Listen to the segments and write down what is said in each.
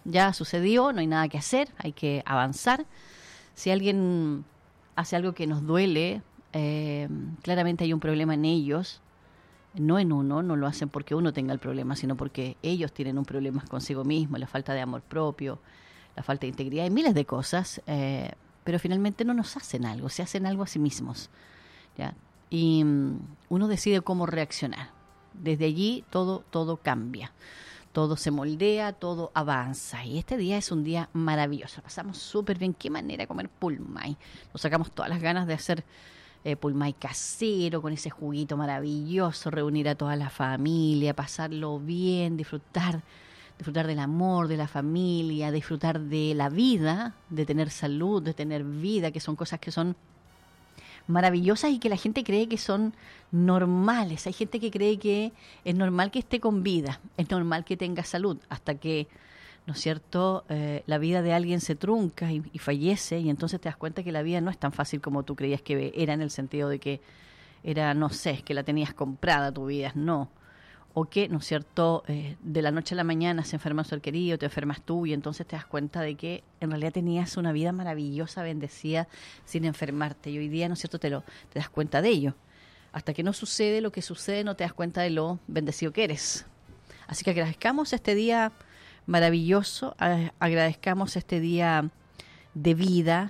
ya sucedió, no hay nada que hacer, hay que avanzar. Si alguien hace algo que nos duele, claramente hay un problema en ellos, no en uno, no lo hacen porque uno tenga el problema, sino porque ellos tienen un problema consigo mismo, la falta de amor propio, la falta de integridad y miles de cosas, pero finalmente no nos hacen algo, se hacen algo a sí mismos, ¿ya? Y uno decide cómo reaccionar. Desde allí todo cambia, todo se moldea, todo avanza. Y este día es un día maravilloso, pasamos súper bien. Qué manera de comer pulmay. Nos sacamos todas las ganas de hacer pulmay casero, con ese juguito maravilloso, reunir a toda la familia, pasarlo bien, disfrutar del amor, de la familia, disfrutar de la vida, de tener salud, de tener vida, que son cosas que son maravillosas y que la gente cree que son normales. Hay gente que cree que es normal que esté con vida, es normal que tenga salud, hasta que, ¿no es cierto?, la vida de alguien se trunca y fallece, y entonces te das cuenta que la vida no es tan fácil como tú creías que era, en el sentido de que era, no sé, que la tenías comprada tu vida, no. O que, ¿no es cierto?, de la noche a la mañana se enferma un ser querido, te enfermas tú, y entonces te das cuenta de que en realidad tenías una vida maravillosa, bendecida, sin enfermarte. Y hoy día, ¿no es cierto?, te das cuenta de ello. Hasta que no sucede lo que sucede, no te das cuenta de lo bendecido que eres. Así que agradezcamos este día maravilloso, agradezcamos este día de vida,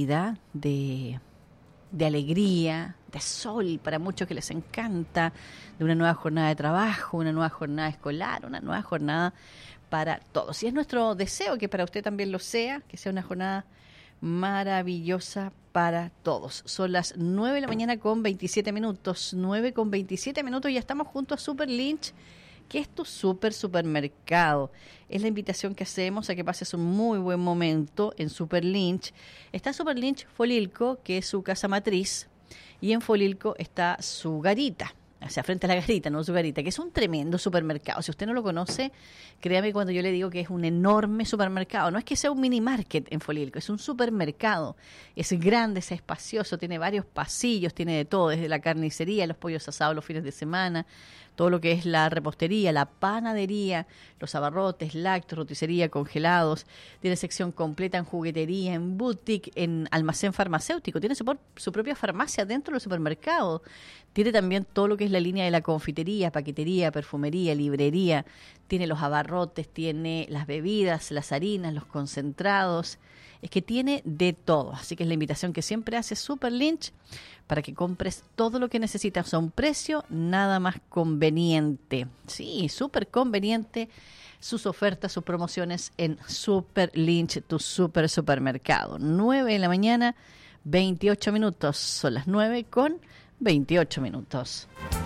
de alegría, de sol para muchos que les encanta, de una nueva jornada de trabajo, una nueva jornada escolar, una nueva jornada para todos. Y es nuestro deseo que para usted también lo sea, que sea una jornada maravillosa para todos. Son las 9 de la mañana con 27 minutos, 9 con 27 minutos, y ya estamos junto a Super Lynch, que es tu supermercado. Es la invitación que hacemos a que pases un muy buen momento en Super Lynch. Está Super Lynch Folilco, que es su casa matriz, y en Folilco está su garita, o sea, frente a la garita, no su garita, que es un tremendo supermercado. Si usted no lo conoce, créame cuando yo le digo que es un enorme supermercado. No es que sea un mini market en Folilco, es un supermercado. Es grande, es espacioso, tiene varios pasillos, tiene de todo, desde la carnicería, los pollos asados los fines de semana, todo lo que es la repostería, la panadería, los abarrotes, lácteos, roticería, congelados. Tiene sección completa en juguetería, en boutique, en almacén farmacéutico. Tiene su propia farmacia dentro del supermercado. Tiene también todo lo que es la línea de la confitería, paquetería, perfumería, librería. Tiene los abarrotes, tiene las bebidas, las harinas, los concentrados. Es que tiene de todo. Así que es la invitación que siempre hace Super Lynch para que compres todo lo que necesitas a un precio nada más conveniente. Sí, súper conveniente. Sus ofertas, sus promociones en Super Lynch, tu supermercado. 9 de la mañana, 28 minutos. Son las 9 con 28 minutos.